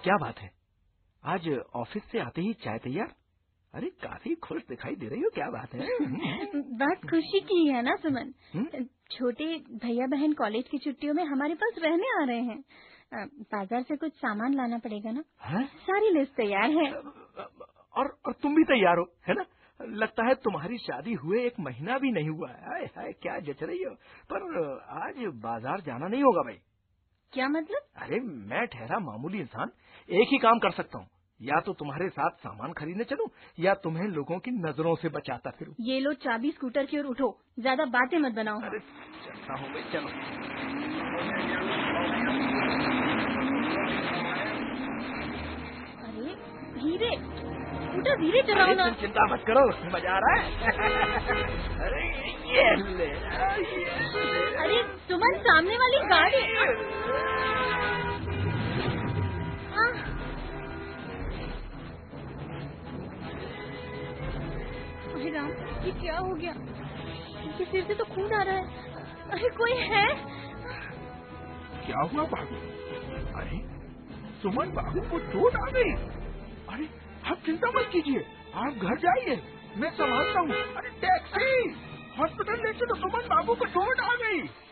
क्या बात है, आज ऑफिस से आते ही चाय तैयार? अरे काफी खुश दिखाई दे रही हो, क्या बात है? बात खुशी की है ना सुमन। छोटे भैया बहन कॉलेज की छुट्टियों में हमारे पास रहने आ रहे हैं। बाजार से कुछ सामान लाना पड़ेगा ना। सारी लिस्ट तैयार है। और तुम भी तैयार हो, है ना? लगता है तुम्हारी शादी हुए 1 महीना भी नहीं हुआ है। हाय हाय, क्या जच रही हो। पर आज बाजार जाना नहीं होगा भाई। क्या मतलब? अरे मैं ठहरा मामूली इंसान एक ही काम कर सकता हूँ, या तो तुम्हारे साथ सामान खरीदने चलूं या तुम्हें लोगों की नजरों से बचाता फिरूं। ये लो चाबी, स्कूटर की ओर उठो, ज्यादा बातें मत बनाओ। अरे चलता हूँ भाई, चलो। अरे धीरे, स्कूटर धीरे चलाओ ना। चिंता मत करो, मजा आ रहा है। अरे ये ले। अरे सुमन, सामने वाली गाड़ी। अरे राम, ये क्या हो गया? इनके सिर से तो खून आ रहा है। अरे कोई है? क्या हुआ बाबू? अरे सुमन बाबू को चोट आ गई। अरे आप चिंता मत कीजिए, आप घर जाइए, मैं संभालता हूँ। अरे टैक्सी, हॉस्पिटल ले चलो, सुमन बाबू को चोट आ गई।